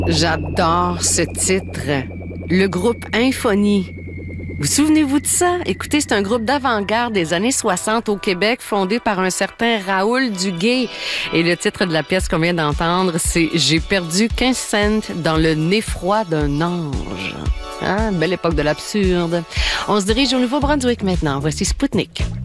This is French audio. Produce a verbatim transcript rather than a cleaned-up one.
J'adore ce titre. Le groupe Infonie. Vous souvenez-vous de ça? Écoutez, c'est un groupe d'avant-garde des années soixante au Québec, fondé par un certain Raoul Duguay. Et le titre de la pièce qu'on vient d'entendre, c'est « J'ai perdu quinze cents dans le nez froid d'un ange ». Ah, belle époque de l'absurde. On se dirige au Nouveau-Brunswick maintenant. Voici Spoutnik.